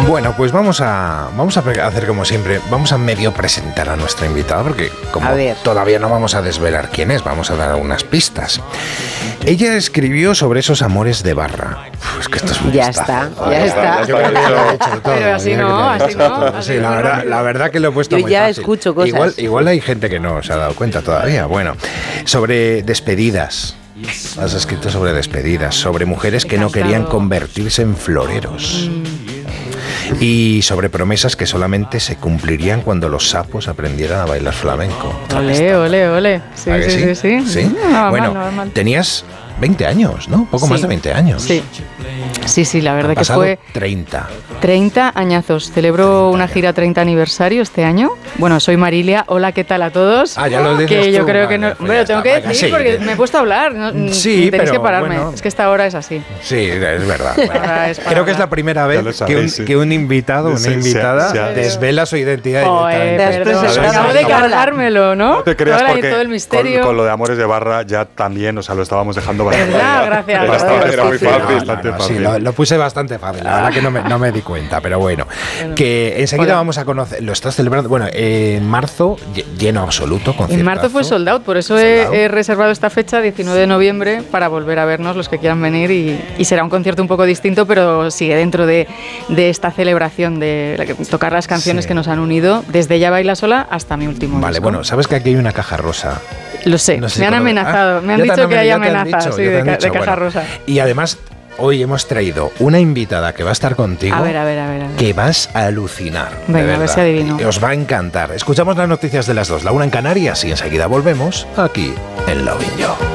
Bueno, pues vamos a hacer como siempre. Vamos a medio presentar a nuestra invitada, porque como todavía no vamos a desvelar quién es, vamos a dar algunas pistas. Ella escribió sobre esos amores de barra. Es que esto es un Ya listazo. está, ya está. Yo creo que lo he hecho todo. Pero así no, así no. Sí, la verdad que lo he puesto Yo muy ya fácil. escucho cosas. Igual hay gente que no se ha dado cuenta todavía. Bueno, sobre despedidas. Has escrito sobre despedidas, sobre mujeres que no querían convertirse en floreros. Y sobre promesas que solamente se cumplirían cuando los sapos aprendieran a bailar flamenco. Ole. Sí. ¿Sí? No va Bueno, mal, no va mal. Tenías 20 años, ¿no? Poco más de 20 años. Sí, la verdad que fue 30 añazos. Celebro una gira 30 aniversario este año. Bueno, soy Marilia. Hola, ¿qué tal a todos? Ah, ya lo dices que yo tú, creo que vale, no. pues Bueno, ya tengo está, que decir porque me he puesto a hablar. ¿no? Sí, tenéis que pararme. bueno. Es que esta hora es así. Sí, es verdad. Ahora es para Creo que es hablar. la primera Ya lo vez sabéis, que un invitado, una Sí, invitada, sí. desvela su identidad Joder, directamente. perdón, acabo de cargármelo, ¿no? No te creas Ahora hay porque todo el misterio. con lo de Amores de Barra ya también, o sea, lo estábamos dejando bastante. ¿Verdad? Gracias. Era muy Gracias. fácil, bastante Sí, fácil. lo puse bastante fácil. La verdad que no me di cuenta, pero bueno. Que enseguida vamos a conocer. Lo estás celebrando. Bueno, en marzo, lleno absoluto. En marzo fue sold out, por eso he reservado esta fecha, 19 de noviembre, para volver a vernos los que quieran venir y será un concierto un poco distinto, pero sigue dentro de esta celebración de tocar las canciones que nos han unido, desde Ya baila sola hasta mi último disco. Bueno, sabes que aquí hay una caja rosa. Lo sé, No sé me han amenazado, me han dicho que hay amenazas de caja rosa. Y además, hoy hemos traído una invitada que va a estar contigo. A ver. Que vas a alucinar. Venga, a ver si adivino. Os va a encantar. Escuchamos las noticias de las 2, la 1 en Canarias y enseguida volvemos aquí en Lovin' You.